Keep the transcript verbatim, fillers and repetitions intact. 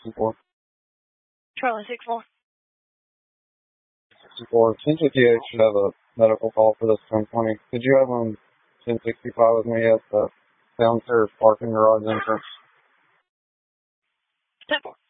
sixty-four. Charlie six four. sixty-four. ten fifty-eight should have a medical call for this ten twenty. Could you have them ten sixty-five with me at the downstairs parking garage entrance? ten four.